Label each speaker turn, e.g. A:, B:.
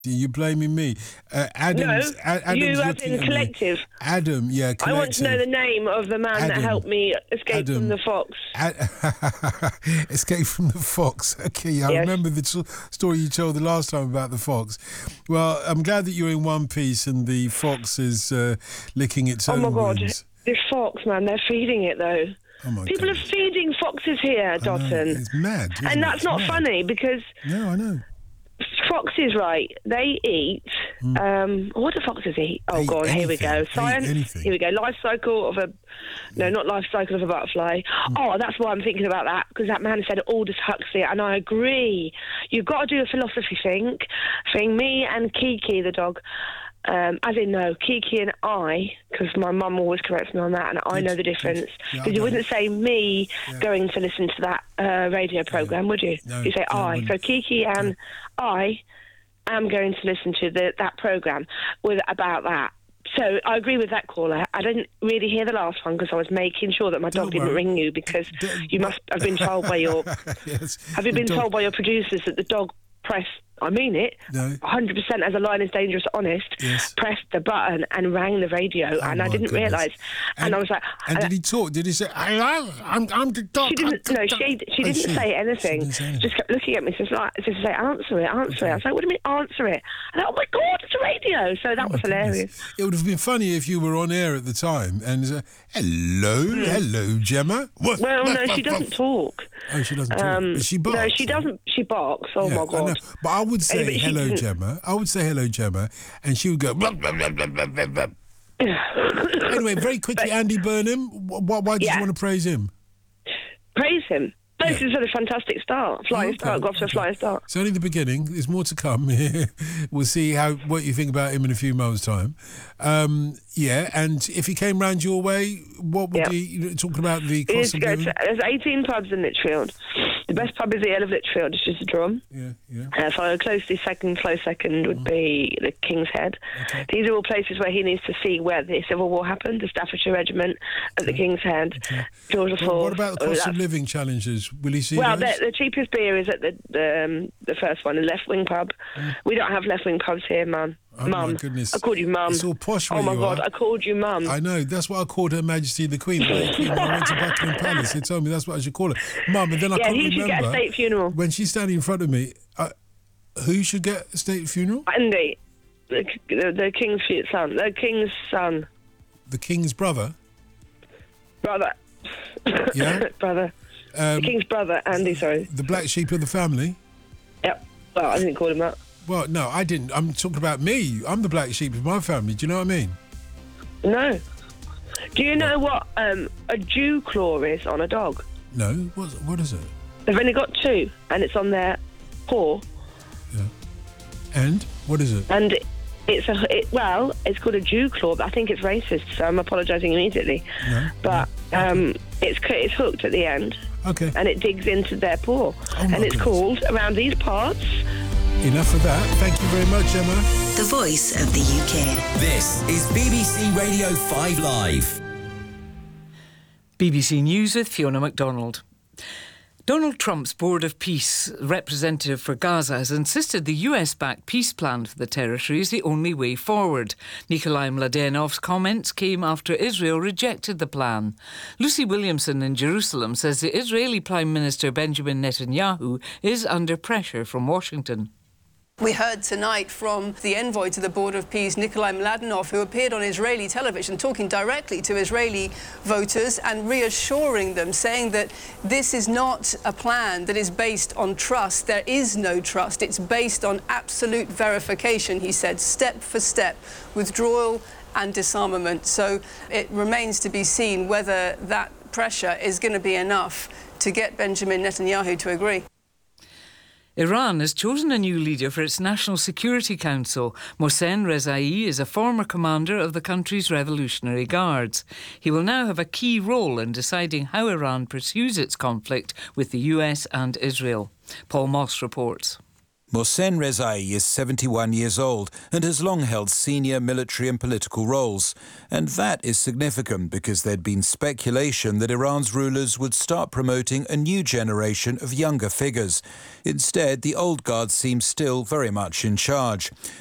A: You're blaming me. Adam's
B: you as
A: looking
B: in
A: at
B: collective.
A: me. Adam, yeah, collective.
B: I want to know the name of the man that helped me escape from the fox.
A: Escape from the fox. Okay, I remember the story you told the last time about the fox. Well, I'm glad that you're in one piece and the fox is licking its own wounds. Oh my God,
B: this fox, man, they're feeding it though.
A: Oh
B: People are feeding foxes here, Dotton.
A: It's mad,
B: and that's not funny because...
A: No, I know.
B: Foxes, right, they eat... what do foxes eat? Oh, God, here we go. Science. Here we go. Life cycle of a... No, not life cycle of a butterfly. Oh, that's why I'm thinking about that, because that man said Aldous Huxley, and I agree. You've got to do a philosophy thing. Me and Kiki, the dog... as in, no, Kiki and I, because my mum always corrects me on that, and I know the difference. Because you wouldn't say me going to listen to that radio programme, would you? No, you say I. So Kiki and I am going to listen to that programme about that. So I agree with that caller. I didn't really hear the last one because I was making sure that my dog didn't ring you, because you must have been told by your... have you been told by your producers that the dog pressed... I mean it, 100% as a lion is dangerous honest, pressed the button and rang the radio, and I didn't realise. And I was like...
A: And did he talk? Did he say, I'm the dog?
B: She didn't say anything. Just kept looking at me, just to say, answer it. I was like, what do you mean, answer it? And oh my God, it's a radio. So that was hilarious.
A: It would have been funny if you were on air at the time and hello, Gemma.
B: Well, no, she doesn't talk.
A: Oh, she doesn't talk. But she barks.
B: No, she doesn't. She barks. Oh my God.
A: But I would say hello, Gemma. And she would go. Blah, blah, blah, blah, blah, blah. Anyway, very quickly, Andy Burnham. Why did you want to praise him?
B: Praise him. This is a fantastic start. Flying start. Got to a flying start.
A: It's only the beginning. There's more to come. We'll see what you think about him in a few months' time. And if he came round your way, what would he... Talking about the cost of living?
B: There's 18 pubs in Lichfield. The best pub is the Ale of Lichfield. It's just a drum. Followed closely close second would be the King's Head. Okay. These are all places where he needs to see where the Civil War happened, the Staffordshire Regiment at the King's Head. Okay. George IV.
A: What about the cost of living challenges? Will he see those?
B: The cheapest beer is at the first one, the Left Wing pub. We don't have Left Wing pubs here, Mum.
A: Oh, my goodness.
B: I called you Mum.
A: It's all posh where
B: Oh, my God, I called you Mum.
A: I know. That's what I called Her Majesty the Queen. When I went to Buckingham Palace, they told me that's what I should call her. Mum, and then I can't remember.
B: Yeah, he should get a state funeral.
A: When she's standing in front of me, who should get a state funeral?
B: Andy, the King's son. The King's son.
A: The King's brother?
B: Brother.
A: Yeah?
B: Brother. The King's brother, Andy, sorry.
A: The black sheep of the family?
B: Yep. Well, I didn't call him that.
A: Well, no, I didn't. I'm talking about me. I'm the black sheep of my family. Do you know what I mean?
B: No. Do you know what a dew claw is on a dog?
A: No. What is it?
B: They've only got two, and it's on their paw.
A: Yeah. And? What is it?
B: And it's called a dew claw, but I think it's racist, so I'm apologising immediately. No. But it's hooked at the end.
A: Okay.
B: And it digs into their paw. And it's called, around these parts...
A: Enough of that. Thank you very much, Emma.
C: The voice of the UK.
D: This is BBC Radio 5 Live.
E: BBC News with Fiona MacDonald. Donald Trump's Board of Peace representative for Gaza has insisted the US-backed peace plan for the territory is the only way forward. Nikolai Mladenov's comments came after Israel rejected the plan. Lucy Williamson in Jerusalem says the Israeli Prime Minister Benjamin Netanyahu is under pressure from Washington.
F: We heard tonight from the envoy to the Board of Peace, Nikolai Mladenov, who appeared on Israeli television talking directly to Israeli voters and reassuring them, saying that this is not a plan that is based on trust. There is no trust. It's based on absolute verification, he said, step for step, withdrawal and disarmament. So it remains to be seen whether that pressure is going to be enough to get Benjamin Netanyahu to agree.
E: Iran has chosen a new leader for its National Security Council. Mohsen Rezai is a former commander of the country's Revolutionary Guards. He will now have a key role in deciding how Iran pursues its conflict with the US and Israel. Paul Moss reports.
G: Mohsen Rezai is 71 years old and has long held senior military and political roles. And that is significant because there'd been speculation that Iran's rulers would start promoting a new generation of younger figures. Instead, the old guard seems still very much in charge.